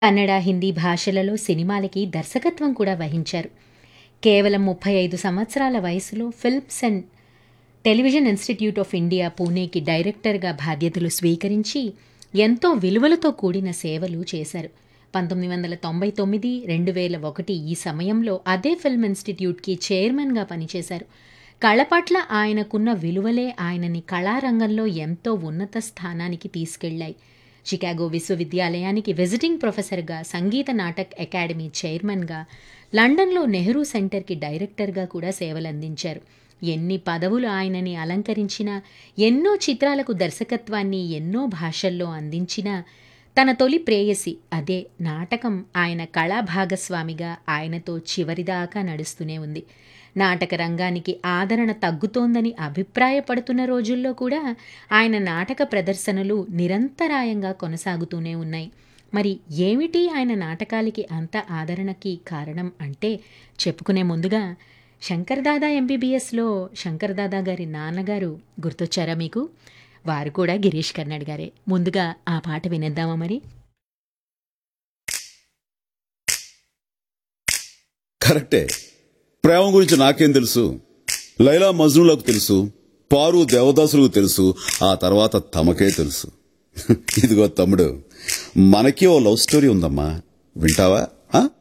కన్నడ, హిందీ భాషలలో సినిమాలకి దర్శకత్వం కూడా వహించారు. కేవలం 35 సంవత్సరాల వయసులో films and television institute of India, పూణేకి డైరెక్టర్గా బాధ్యతలు స్వీకరించి ఎంతో విలువలతో కూడిన సేవలు చేశారు. 1999, 2001 ఈ సమయంలో అదే ఫిల్మ్ ఇన్స్టిట్యూట్‌కి చైర్మన్‌గా పనిచేశారు. కళ పట్ల ఆయనకున్న విలువలే ఆయనని కళారంగంలో ఎంతో ఉన్నత స్థానానికి తీసుకెళ్లాయి. చికాగో విశ్వవిద్యాలయానికి విజిటింగ్ ప్రొఫెసర్‌గా, సంగీత నాటక్ అకాడమీ చైర్మన్‌గా, లండన్‌లో నెహ్రూ సెంటర్‌కి డైరెక్టర్‌గా కూడా సేవలందించారు. ఎన్ని పదవులు ఆయనని అలంకరించినా, ఎన్నో చిత్రాలకు దర్శకత్వాన్ని ఎన్నో భాషల్లో అందించినా, తన తొలి ప్రేయసి అదే నాటకం ఆయన కళా భాగస్వామిగా ఆయనతో చివరిదాకా నడుస్తూనే ఉంది. నాటక రంగానికి ఆదరణ తగ్గుతోందని అభిప్రాయపడుతున్న రోజుల్లో కూడా ఆయన నాటక ప్రదర్శనలు నిరంతరాయంగా కొనసాగుతూనే ఉన్నాయి. మరి ఏమిటి ఆయన నాటకాలకి అంత ఆదరణకి కారణం అంటే, చెప్పుకునే ముందుగా శంకర్ దాదా ఎంబీబీఎస్‌లో శంకర్ దాదా గారి నాన్నగారు గుర్తొచ్చారా మీకు? వారు కూడా గిరీష్ కర్నాడ్ గారే. ముందుగా ఆ పాట వినేద్దామా మరి? కరెక్టే. ప్రేమ గురించి నాకేం తెలుసు? లైలా మజ్నూలకు తెలుసు, పారు దేవదాసులకు తెలుసు, ఆ తర్వాత తమకే తెలుసు. ఇదిగో తమ్ముడు, మనకి ఓ లవ్ స్టోరీ ఉందమ్మా, వింటావా?